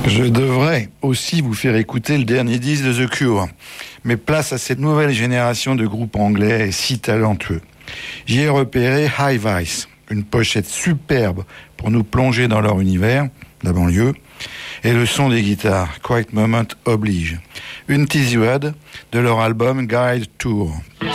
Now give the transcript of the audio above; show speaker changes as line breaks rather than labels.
Je devrais aussi vous faire écouter le dernier disque de The Cure, mais place à cette nouvelle génération de groupes anglais si talentueux. J'y ai repéré High Vice, une pochette superbe pour nous plonger dans leur univers, la banlieue, et le son des guitares, Quiet Moment oblige. Une tease de leur album Guide Tour.